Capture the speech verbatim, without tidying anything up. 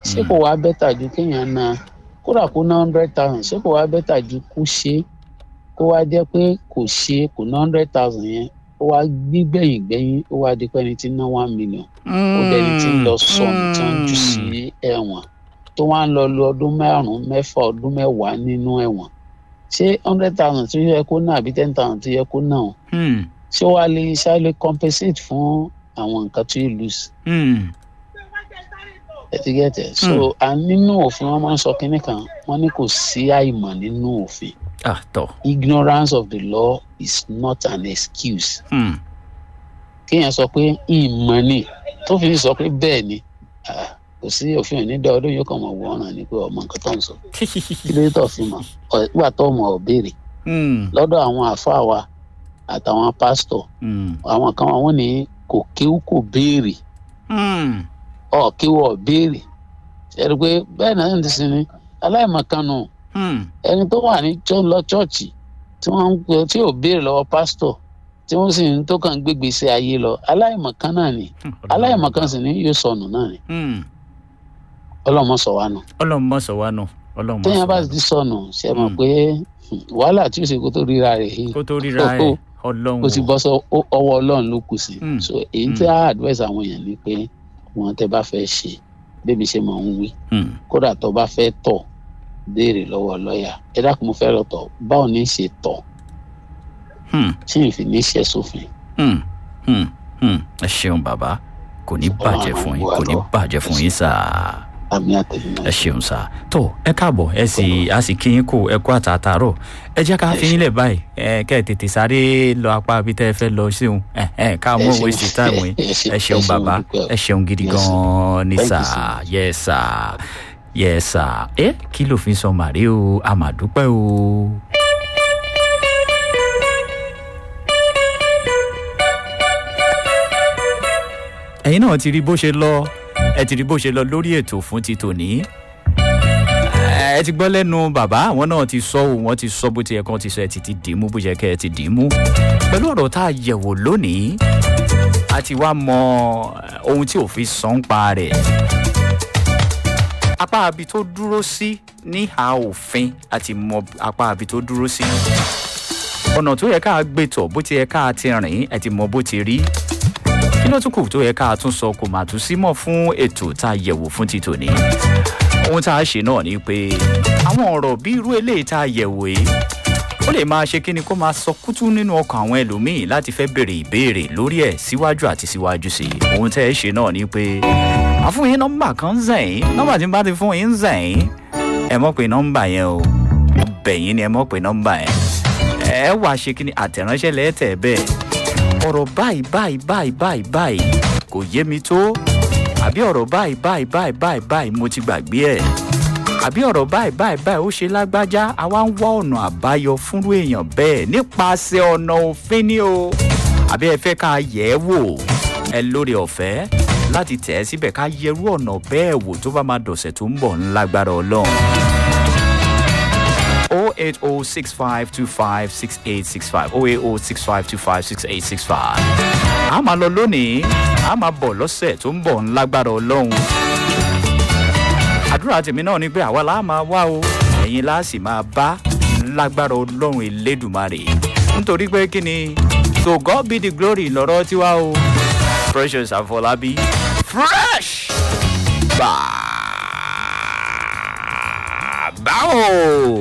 ṣé kò wá bẹ́tà ju kéèyàn na kódà kó ná hundred thousand ṣé kò wá bẹ́tà ju kó ṣe kó wá jẹ́ pé kò ṣe kò ná hundred thousand yẹn ó wá gbígbẹ̀yìn gbẹ̀yìn ó wá di pé ẹni tí ń ná one million ó dẹni tí ń lọ sọnù tí wọ́n ń jù sí ẹ̀wọ̀n tó wá ń lọ lu ọdún márùn-ún mẹ́fà ọdún mẹ́wàá nínú ẹ̀wọ̀n ṣé hundred thousand tó yẹ kó ná àbí ten thousand tó yẹ kó ná o ṣé wàá lè ṣáà compensate fún àwọn nǹkan tó yẹ lose. ẹ ti gẹ́tẹ̀ so a nínú òfin wọn máa ń sọ kínní kan wọn ní kò sí àìmọ̀ nínú òfin. Ah, tọ́. Ignorance of the law is not an excuse. Hmm. Kéèyàn sọ pé ìmọ̀ ni tó fi sọ pé bẹ́ẹ̀ ni kò sí òfin òní dá ọdún yóò kàn mọ̀ wọ́n náà ni pé ọmọ nǹkan tó ń sọ. Kí ló tó fi mọ̀ nígbà tó mọ̀ ọ́ béèrè. Lọ́dọ̀ àwọn àfáà wa àtàwọn pásítọ̀ àwọn kan wọ́n ní kò kéwú kò béèrè. Ọ̀ kéwú ọ̀ béèrè. Ṣé ẹ rí i pé bẹ́ẹ̀ náà ti sin ni aláìmọ̀kan nù. Ẹni tó wà ní tó lọ chọọchì tí wọn ń pè tí ò béèrè lọ́wọ́ pásítọ̀ tí wọn sì ń tó kàn gbégbèsè ayé lọ aláìmọ̀kan náà ni aláìmọ̀kan sì ni yóò sọnù náà ni. ọlọmọ sọ wa nù. ọlọmọ sọ wa nù. ọlọmọ sọ wa nù. téèyàn bá ti sọnù ṣe mọ̀ pé wàhálà tí ó ṣe kó tó ríra rẹ̀ yìí. kó tó ríra ẹ̀ ọlọ́run. kó ti bọ́ sọ ọwọ́ ọlọ́run ló kù sí. so èyí tí a advice àwọn èèyàn ni pé wọn tẹ bá fẹ́ ṣe bébí ṣe máa ń wí kódà tó bá fẹ́ tọ̀ béèrè lọ́wọ́ lọ́ọ̀yà ẹ dákun mo fẹ́ lọ tọ̀ báwo ní í ṣe tọ̀ tí n fi ní ṣe sófin. ẹ ṣeun bàbá kò ní bàjẹ́ fún yín kò ní bàjẹ́ fún yín sáà àmì àtẹ̀yìn. ẹ ṣeun sáà tó ẹ káàbọ̀ ẹ sì a sì kí yín kó ẹ kó àtàtàrọ̀ ẹ jẹ́ ká fi yín lẹ̀ báyìí ẹ kẹ́ ẹ tètè sáré lọ apá ibi tẹ́ ẹ fẹ́ lọ síhun ẹ ẹ ká mú òwe sí táìmù yín ẹ ṣeun bàbá ẹ ṣeun gidi gan-an ní sáà yẹ sáà yes sir ẹ kí ló fi sọ màrí o a mà dúpẹ́ o. ẹ̀yin náà ti rí bó ṣe lọ ẹ ti rí bó ṣe lọ lórí ètò fún ti tòní ẹ ti gbọ́ lẹ́nu bàbá àwọn náà ti sọ o wọ́n ti sọ bó ti yẹ kán ti sọ ẹ ti ti dì í mú bó ṣe kẹ́ ẹ ti dì í mú pẹ̀lú ọ̀rọ̀ tá a yẹ̀wò lónìí a ti wá mọ ohun tí òfin sọ ń pa rẹ̀ apá abi tó dúró sí níhà òfin àti mọ apá abi tó dúró sí ọ̀nà tó yẹ ká gbé tọ̀ bó ti yẹ ká ti rìn ẹ ti mọ bó ti rí kí ló tún kù tó yẹ ká tún sọ kò mà tún sí mọ́ fún ètò tá a yẹ̀wò fún ti tòní ohun tá a ṣe náà ni pé àwọn ọ̀rọ̀ bí irú eléyìí tá a yẹ̀wò yìí ó lè máa ṣe kí ni kó máa sọ kútú nínú ọkàn àwọn ẹlòmíín láti fẹ́ béèrè ìbéèrè lórí ẹ̀ síwájú àti síwájú sí i ohun tẹ́ ẹ ṣe náà ni pé àfún yín nọ́mbà kan zẹ̀yìn nọ́mbà tí n bá ti fún yín zẹ̀yìn ẹ mọ̀ pé nọ́mbà yẹn o mo bẹ̀ yín ni ẹ mọ̀ pé nọ́mbà yẹn ẹ wàá ṣe kí ni àtẹ̀ránṣẹ́ lẹ́tẹ̀ bẹ́ẹ̀ ọ̀rọ̀ báyìí báyìí báyìí báyìí báyìí kò yé mi tó àbí ọ̀rọ̀ báyìí báyìí báyìí báyìí báyìí mo ti gbàgbé ẹ̀ àbí ọ̀rọ̀ báyìí báyìí báyìí ó ṣe lágbájá àwa ń wá ọ̀nà àbáyọ fúnrú èèyàn bẹ́ẹ̀ nípasẹ̀ ọ̀nà òfin ni o àbí ẹ fẹ́ ká yẹ̀ ẹ́ wò ẹ lórí ọ̀fẹ́ láti tẹ̀ ẹ́ síbẹ̀ ká yẹrú ọ̀nà bẹ́ẹ̀ wò tó bá máa dọ̀sẹ̀ tó ń bọ̀ ńlágbára ọlọ́run. oh eight oh six five two five six eight six five oh eight oh six five two five six eight six five. a máa lọ lónìí a máa bọ̀ lọ́sẹ̀ tó ń bọ̀ ńlágbára ọlọ́run. àdúrà tèmi náà ni pé àwa la máa wá o ẹ̀yin la sì máa bá lágbára ọlọ́run elédùmarè nítorí pé kí ni to God be the glory lọ́rọ̀ tiwa o. Precious Afolabi fresh báwo.